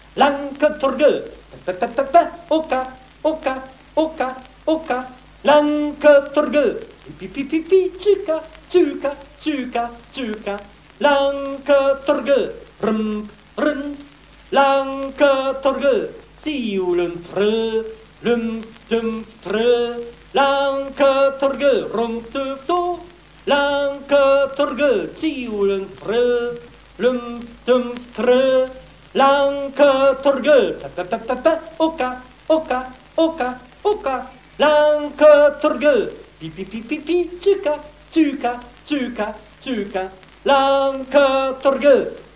Lanketorge, oka, oka, oka, oka, Lanketorge, pipi, tjuka, tjuka, tjuka, tjuka, Lanketorge, run, Lanketorge, ziulen frö, dum frö, Lanketorge, to, Lanketorge, ziulen frö, dum frö, Lanketorge, oka, oka, oka, oka, Lanketorge, pipi, tjuka, tjuka, tjuka, tjuka, Lanketorge,